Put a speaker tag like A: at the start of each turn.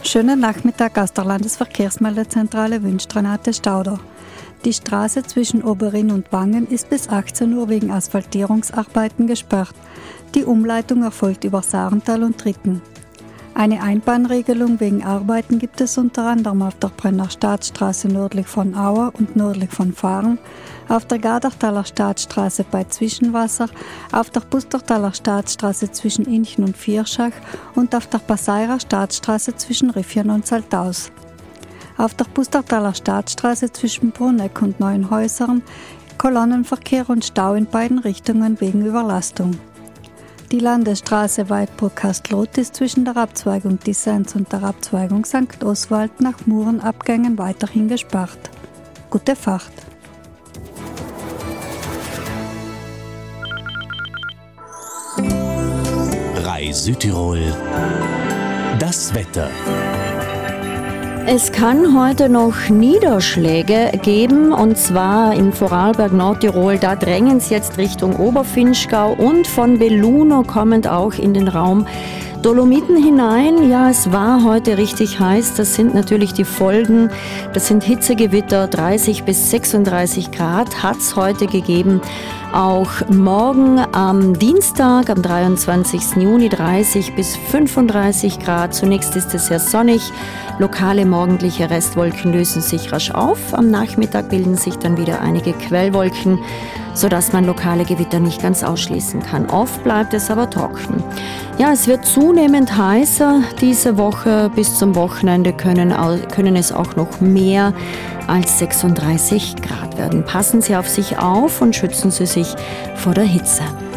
A: Schönen Nachmittag aus der Landesverkehrsmeldezentrale wünscht Renate Stauder. Die Straße zwischen Oberrinn und Wangen ist bis 18 Uhr wegen Asphaltierungsarbeiten gesperrt. Die Umleitung erfolgt über Sarental und Ritten. Eine Einbahnregelung wegen Arbeiten gibt es unter anderem auf der Brenner Staatsstraße nördlich von Auer und nördlich von Fahren, auf der Gardertaler Staatsstraße bei Zwischenwasser, auf der Pustertaler Staatsstraße zwischen Inchen und Vierschach und auf der Passeirer Staatsstraße zwischen Riffchen und Saltaus. Auf der Pustertaler Staatsstraße zwischen Bruneck und Neuenhäusern Kolonnenverkehr und Stau in beiden Richtungen wegen Überlastung. Die Landesstraße Weidburg-Kastelruth ist zwischen der Abzweigung Dissens und der Abzweigung St. Oswald nach Murenabgängen weiterhin gesperrt. Gute Fahrt!
B: Rai Südtirol. Das Wetter.
C: Es kann heute noch Niederschläge geben, und zwar in Vorarlberg, Nordtirol. Da drängen es jetzt Richtung Oberfinchgau und von Belluno kommend auch in den Raum Dolomiten hinein. Ja, es war heute richtig heiß. Das sind natürlich die Folgen. Das sind Hitzegewitter, 30 bis 36 Grad hat es heute gegeben. Auch morgen am Dienstag, am 23. Juni, 30 bis 35 Grad. Zunächst ist es sehr sonnig. Lokale morgendliche Restwolken lösen sich rasch auf. Am Nachmittag bilden sich dann wieder einige Quellwolken, sodass man lokale Gewitter nicht ganz ausschließen kann. Oft bleibt es aber trocken. Ja, es wird zunehmend heißer diese Woche. Bis zum Wochenende können es auch noch mehr als 36 Grad werden. Passen Sie auf sich auf und schützen Sie sich vor der Hitze.